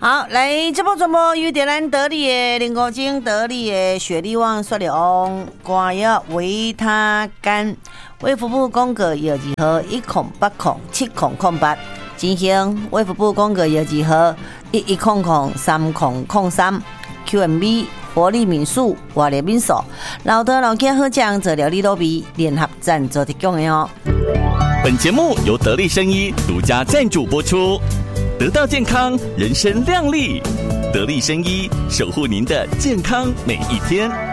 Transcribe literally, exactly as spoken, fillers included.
好，来这波转播由德兰得力的林国精得力的雪莉旺雪莉旺瓜药维他干，卫福部公告药剂号一空八空七空空八，进行卫福部公告药剂号一一空空三空空三 Q M B 活力民宿活力民宿老德老家好酱做料理路比联合赞助提供的哦。 本节目由得力生医独家赞助播出。得到健康，人生亮丽。得力生医，守护您的健康每一天。